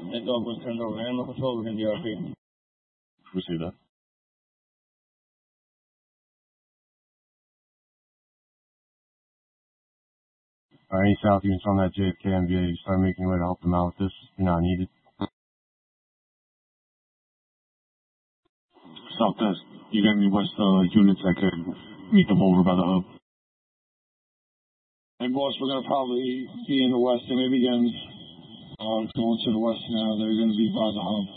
That dog was turned over to Animal Control within DRP. Receive that. All right, any South units on that JFK MVA, start making your way to help them out with this. You're not needed. Southwest, you got any West units that could meet them over by the hub? Hey, boss, we're going to probably be in the West and maybe again going to the West now. They're going to be by the hub.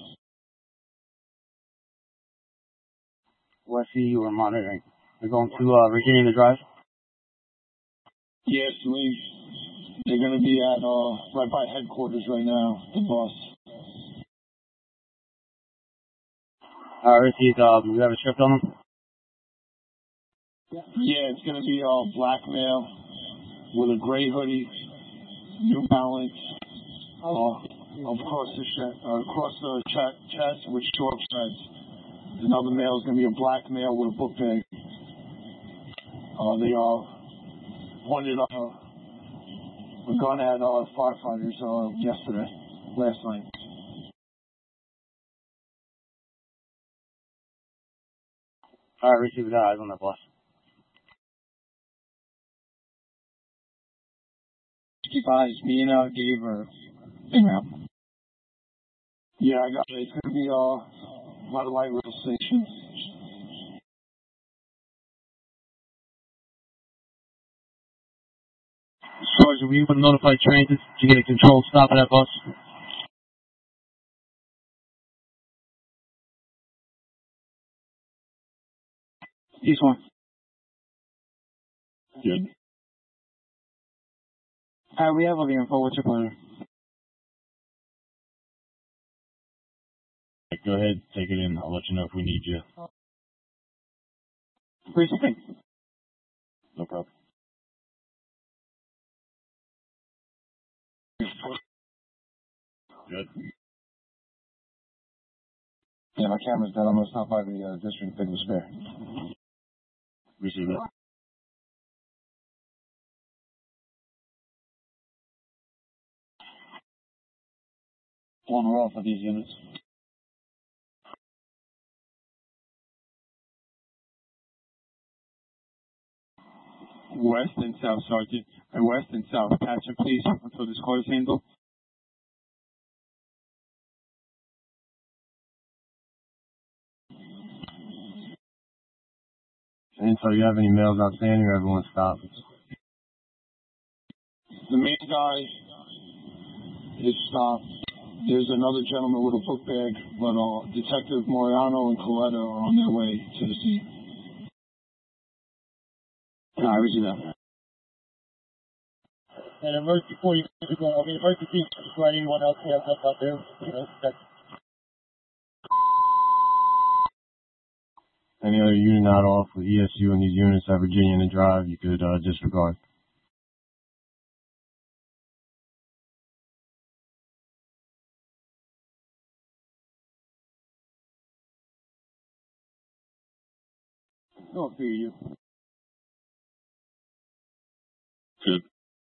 West C, we're monitoring. We're going to Virginia to drive? Yes, they're going to be at right by headquarters right now, the boss. Receive, you have a script on them? Yeah, it's going to be black male with a gray hoodie, New Balance, across the chest with short threads. Another male is going to be a black male with a book bag. They pointed a gun at firefighters last night. All right, receive, we got eyes on that, boss. 65, me and Gabe are in route. Yeah, I got it. It's going to be by the light rail station. Sergeant, were you able to notify transit to get a controlled stop at that bus? East 1. Good. We have all the info. What's your plan? Go ahead, take it in. I'll let you know if we need you. Appreciate. No problem. Good. Yeah, my camera's dead. I'm going to stop by the district to pick the spare. Receive it. On or off of these units. West and South, Sergeant. West and South. Patch and please until this call is handled. And so you have any mails outstanding or everyone stopped? The main guy is stopped. There's another gentleman with a book bag, but Detective Moriano and Coletta are on their way to the scene. No, I receive that. And emergency 40, emergency for anyone else who has stuff out there, Any other unit not off with ESU and these units at Virginia and the drive, you could disregard. No, fear you. Good.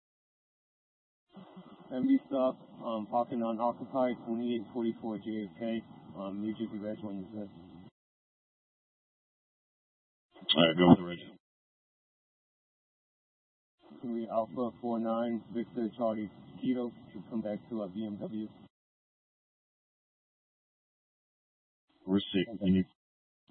MV stop, parking on occupied 2844 JFK, New Jersey Reg 1 you said. Alright, go with the reg. Alpha 49, Victor Charlie Kilo should come back to a BMW. Receipt. You need